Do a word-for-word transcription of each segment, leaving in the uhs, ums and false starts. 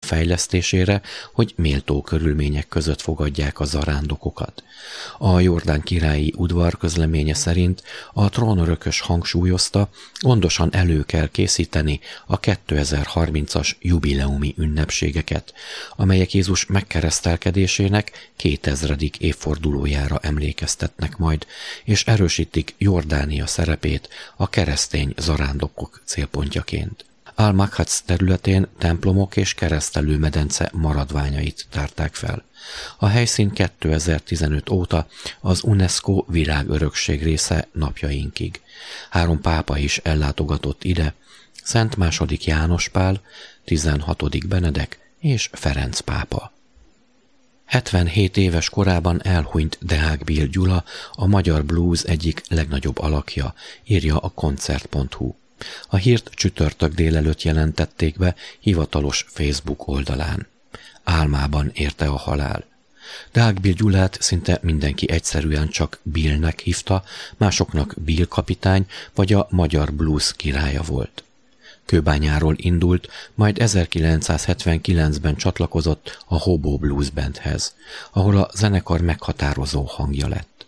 fejlesztésére, hogy méltó körülmények között fogadják a zarándokokat. A jordán királyi udvar közleménye szerint a trónörökös hangsúlyozta, gondosan elő kell készíteni a kétezer-harmincas jubileumi ünnepségeket, amelyek Jézus megkeresztelkedésének kétezredik évfordulójára emlékeztetnek majd, és erősítik Jordánia szerepét a keresztény zarándokok célpontjaként. Al-Makhatsz területén templomok és keresztelőmedence maradványait tárták fel. A helyszín kétezer-tizenöt óta az UNESCO világörökség része napjainkig. Három pápa is ellátogatott ide, Szent második János Pál, tizenhatodik Benedek és Ferenc pápa. hetvenhét éves korában elhunyt Deák Bill Gyula, a magyar blues egyik legnagyobb alakja, írja a koncert pont hu. A hírt csütörtök délelőtt jelentették be hivatalos Facebook oldalán. Álmában érte a halál. Deák Bill Gyulát szinte mindenki egyszerűen csak Billnek hívta, másoknak Bill kapitány vagy a magyar blues királya volt. Kőbányáról indult, majd ezerkilencszázhetvenkilencben csatlakozott a Hobo Blues Bandhez, ahol a zenekar meghatározó hangja lett.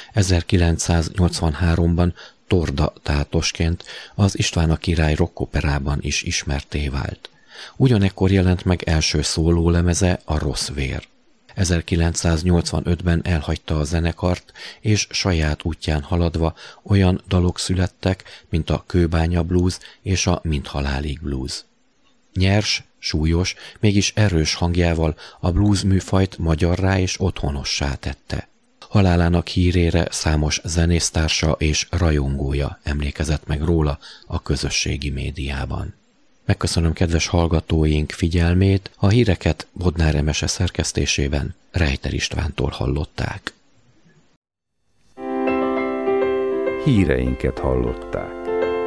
ezerkilencszáznyolcvanháromban torda tátosként az István a király rockoperában is ismertté vált. Ugyanekkor jelent meg első szólólemeze, a Rossz vér. ezerkilencszáznyolcvanötben elhagyta a zenekart, és saját útján haladva olyan dalok születtek, mint a Kőbánya blues és a Mint halálig blues. Nyers, súlyos, mégis erős hangjával a blues műfajt magyarrá és otthonossá tette. Halálának hírére számos zenésztársa és rajongója emlékezett meg róla a közösségi médiában. Megköszönöm kedves hallgatóink figyelmét, a híreket Bodnár Emese szerkesztésében Rejter Istvántól hallották. Híreinket hallották.